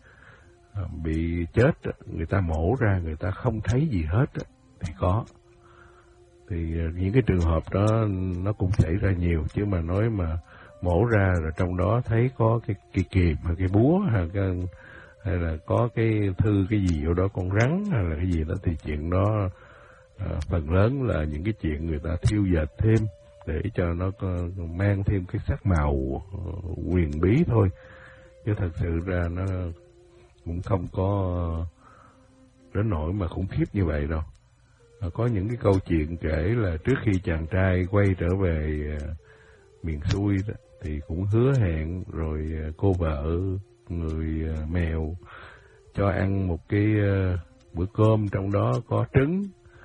S1: bị chết, người ta mổ ra người ta không thấy gì hết thì có. Thì những cái trường hợp đó nó cũng xảy ra nhiều, chứ mà nói mà mổ ra rồi trong đó thấy có cái cái kìm hay cái búa hay cái, hay là có cái thư cái gì ở đó, con rắn hay là cái gì đó, thì chuyện đó à, phần lớn là những cái chuyện người ta thiêu dệt thêm để cho nó mang thêm cái sắc màu quyền bí thôi, chứ thật sự ra nó cũng không có đến nỗi mà khủng khiếp như vậy đâu. À, có những cái câu chuyện kể là trước khi chàng trai quay trở về uh, miền xuôi đó, thì cũng hứa hẹn rồi uh, cô vợ người uh, Mèo cho ăn một cái uh, bữa cơm trong đó có trứng,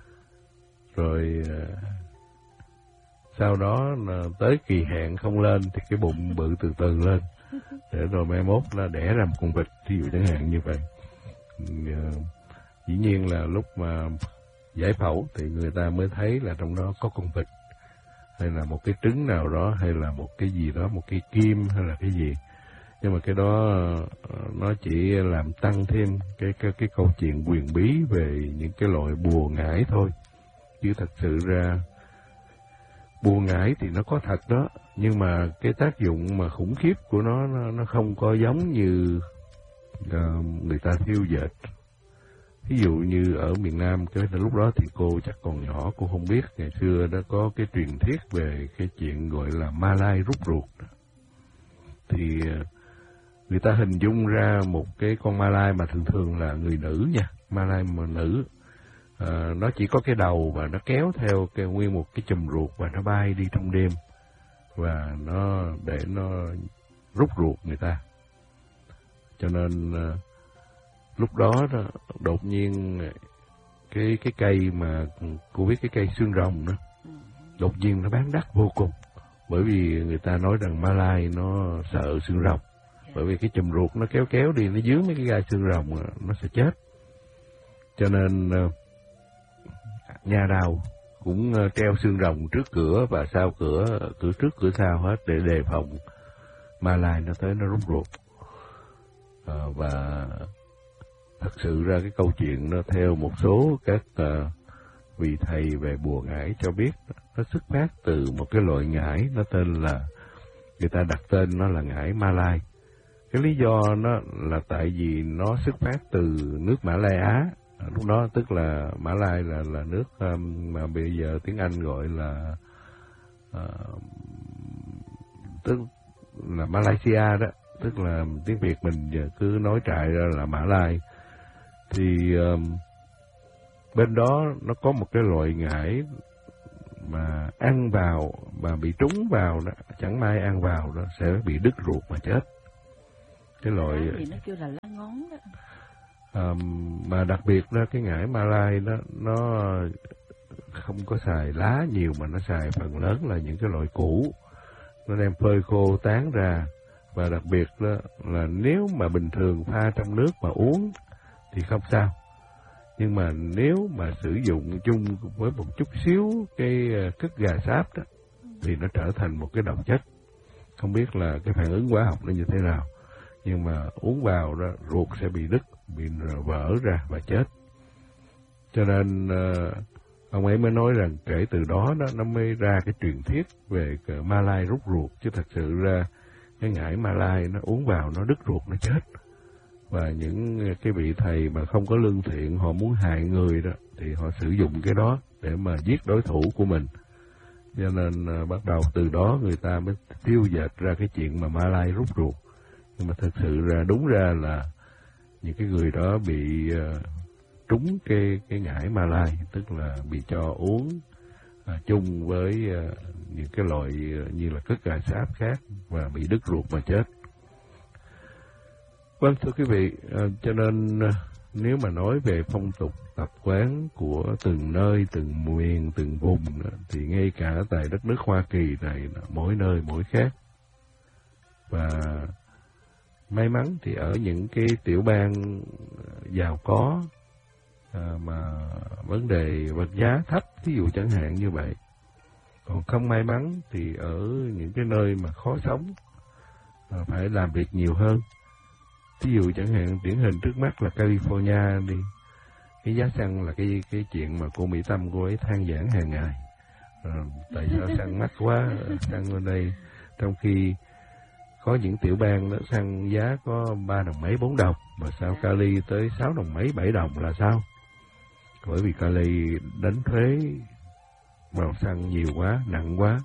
S1: rồi uh, sau đó là tới kỳ hạn không lên thì cái bụng bự từ từ lên, để rồi mai mốt là đẻ ra một con vịt, ví dụ chẳng hạn như vậy. Uh, dĩ nhiên là lúc mà giải phẫu thì người ta mới thấy là trong đó có con vịt, hay là một cái trứng nào đó, hay là một cái gì đó, một cái kim hay là cái gì. Nhưng mà cái đó nó chỉ làm tăng thêm cái cái cái câu chuyện huyền bí về những cái loại bùa ngải thôi. Chứ thật sự ra bùa ngải thì nó có thật đó, nhưng mà cái tác dụng mà khủng khiếp của nó nó, nó không có giống như uh, người ta thiêu dệt. Ví dụ như ở miền Nam, cái lúc đó thì cô chắc còn nhỏ, cô không biết. Ngày xưa đã có cái truyền thuyết về cái chuyện gọi là ma lai rút ruột. Thì người ta hình dung ra một cái con ma lai mà thường thường là người nữ nha, ma lai mà nữ. À, nó chỉ có cái đầu và nó kéo theo cái nguyên một cái chùm ruột và nó bay đi trong đêm, và nó để nó rút ruột người ta. Cho nên à, lúc đó, đó đột nhiên cái cái cây mà cô biết, cái cây xương rồng đó, đột nhiên nó bán đắt vô cùng, bởi vì người ta nói rằng ma lai nó sợ xương rồng, bởi vì cái chùm ruột nó kéo kéo đi, nó dướng mấy cái gai xương rồng nó sẽ chết. Cho nên nhà nào cũng treo xương rồng trước cửa và sau cửa, cửa trước cửa sau hết, để đề phòng ma lai nó tới nó rút ruột. À, và thật sự ra cái câu chuyện nó theo một số các uh, vị thầy về bùa ngải cho biết, nó xuất phát từ một cái loại ngải, nó tên là, người ta đặt tên nó là ngải Ma Lai. Cái lý do nó là tại vì nó xuất phát từ nước Mã Lai Á. Lúc đó tức là Mã Lai là là nước um, mà bây giờ tiếng Anh gọi là uh, tức là Malaysia đó, tức là tiếng Việt mình giờ cứ nói trại ra là Mã Lai. Thì um, bên đó nó có một cái loại ngải mà ăn vào, mà bị trúng vào đó, chẳng may ăn vào đó sẽ bị đứt ruột mà chết. Cái loại
S2: gì nó kêu là lá ngón đó.
S1: Um, mà đặc biệt đó, cái ngải Ma Lai đó nó không có xài lá nhiều, mà nó xài phần lớn là những cái loại củ, nó đem phơi khô tán ra. Và đặc biệt đó là nếu mà bình thường pha trong nước mà uống thì không sao, nhưng mà nếu mà sử dụng chung với một chút xíu cái cứt gà sáp đó thì nó trở thành một cái độc chất. Không biết là cái phản ứng hóa học nó như thế nào, nhưng mà uống vào đó ruột sẽ bị đứt, bị vỡ ra và chết. Cho nên uh, ông ấy mới nói rằng kể từ đó, đó nó mới ra cái truyền thuyết về Ma Lai rút ruột. Chứ thật sự ra cái ngải Ma Lai nó uống vào nó đứt ruột nó chết. Và những cái vị thầy mà không có lương thiện, họ muốn hại người đó thì họ sử dụng cái đó để mà giết đối thủ của mình. Cho nên uh, bắt đầu từ đó người ta mới tiêu dệt ra cái chuyện mà Ma Lai rút ruột. Nhưng mà thực sự ra đúng ra là những cái người đó bị uh, trúng cái cái ngải Ma Lai, tức là bị cho uống uh, chung với uh, những cái loại uh, như là cứt gà sáp khác và bị đứt ruột mà chết. Vâng, thưa quý vị, uh, cho nên uh, nếu mà nói về phong tục tập quán của từng nơi, từng miền, từng vùng uh, thì ngay cả tại đất nước Hoa Kỳ này mỗi nơi mỗi khác. Và may mắn thì ở những cái tiểu bang giàu có à, mà vấn đề vật giá thấp, ví dụ chẳng hạn như vậy. Còn không may mắn thì ở những cái nơi mà khó sống, à, phải làm việc nhiều hơn. Ví dụ chẳng hạn điển hình trước mắt là California đi, cái giá xăng là cái cái chuyện mà cô Mỹ Tâm cô ấy than vãn hàng ngày. À, tại sao xăng mắc quá, xăng ở đây, trong khi có những tiểu bang đó xăng giá có ba đồng mấy, bốn đồng, mà sao Cali tới sáu đồng mấy, bảy đồng là sao? Bởi vì Cali đánh thuế vào xăng nhiều quá, nặng quá.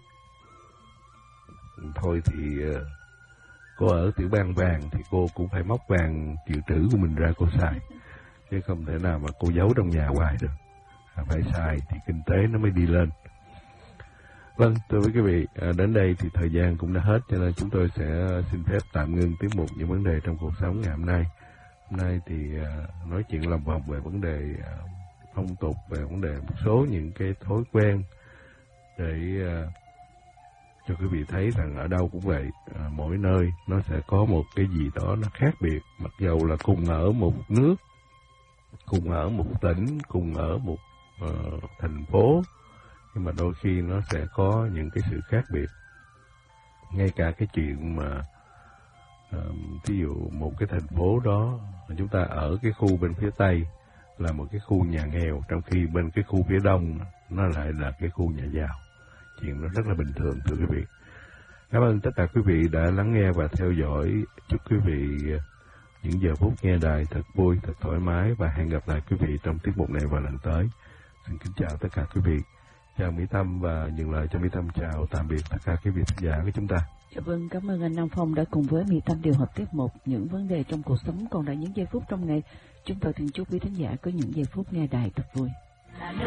S1: Thôi thì cô ở tiểu bang vàng thì cô cũng phải móc vàng dự trữ của mình ra cô xài, chứ không thể nào mà cô giấu trong nhà hoài được. Phải xài thì kinh tế nó mới đi lên. Vâng, thưa quý vị, đến đây thì thời gian cũng đã hết, cho nên chúng tôi sẽ xin phép tạm ngưng tiết mục những vấn đề trong cuộc sống ngày hôm nay hôm nay thì uh, nói chuyện lòng vòng về vấn đề uh, phong tục, về vấn đề một số những cái thói quen để uh, cho quý vị thấy rằng ở đâu cũng vậy, uh, mỗi nơi nó sẽ có một cái gì đó nó khác biệt, mặc dầu là cùng ở một nước, cùng ở một tỉnh, cùng ở một uh, thành phố, nhưng mà đôi khi nó sẽ có những cái sự khác biệt. Ngay cả cái chuyện mà uh, ví dụ một cái thành phố đó, chúng ta ở cái khu bên phía Tây là một cái khu nhà nghèo, trong khi bên cái khu phía Đông nó lại là cái khu nhà giàu. Chuyện nó rất là bình thường, thưa quý vị. Cảm ơn tất cả quý vị đã lắng nghe và theo dõi. Chúc quý vị những giờ phút nghe đài thật vui, thật thoải mái, và hẹn gặp lại quý vị trong tiết mục này vào lần tới. Xin kính chào tất cả quý vị. Chào Mỹ Tâm và nhường lời cho Mỹ Tâm chào tạm biệt tất cả quý vị khán giả của chúng ta.
S2: Dạ vâng, cảm ơn anh Nam Phong đã cùng với Mỹ Tâm điều hợp tiết mục Những vấn đề trong cuộc sống. Còn lại những giây phút trong ngày, chúng tôi xin chúc quý khán giả có những giây phút nghe đài thật vui.